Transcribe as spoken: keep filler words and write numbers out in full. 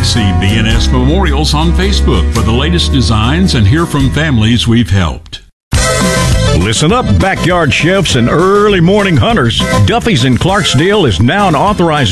See B N S Memorials on Facebook for the latest designs and hear from families we've helped. Listen up, backyard chefs and early morning hunters. Duffy's in Clarksdale is now an authorized